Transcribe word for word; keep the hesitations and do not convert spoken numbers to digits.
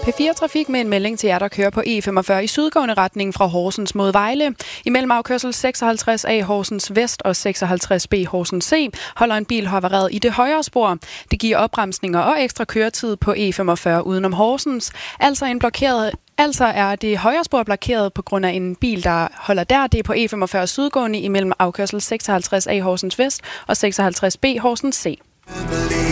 P fire Trafik med en melding til jer, der kører på E femogfyrre i sydgående retning fra Horsens mod Vejle. Imellem afkørsel seksoghalvtreds A Horsens Vest og seksoghalvtreds B Horsens C holder en bil havareret i det højre spor. Det giver opbremsninger og ekstra køretid på E femogfyrre udenom Horsens. Altså en blokeret Altså er det højre spor blokeret på grund af en bil, der holder der. Det er på E femogfyrre sydgående imellem afkørsel seksoghalvtreds A Horsens Vest og seksoghalvtreds B Horsens C.